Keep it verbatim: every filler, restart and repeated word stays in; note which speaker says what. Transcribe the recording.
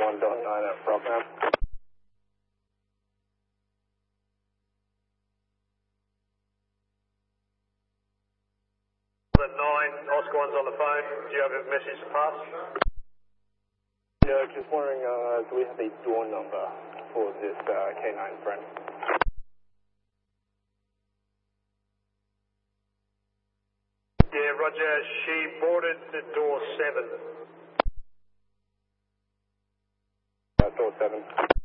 Speaker 1: one dot nine at Rockham.
Speaker 2: The nine, Oscar one's on the phone. Do you have a message to pass?
Speaker 1: Yeah, just wondering, uh, do we have a door number for this uh, K nine friend?
Speaker 2: Yeah, Roger. She boarded the door seven.
Speaker 1: Uh, door seven.